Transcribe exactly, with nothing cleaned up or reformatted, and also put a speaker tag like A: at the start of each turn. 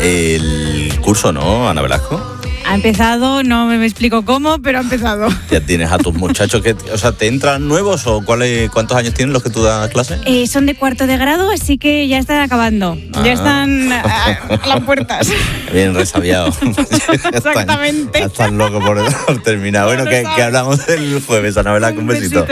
A: el curso, ¿no, Ana Velasco?
B: Ha empezado, no me explico cómo, pero ha empezado.
A: ¿Ya tienes a tus muchachos que, o sea, te entran nuevos o cuáles, cuántos años tienen los que tú das clase?
B: Eh, son de cuarto de grado, así que ya están acabando. Ah. Ya están a, a las puertas.
A: Bien resabiados.
B: Exactamente.
A: Ya están, ya están locos por, por terminar. Bueno, que, que hablamos el jueves, Ana Velasco, un besito.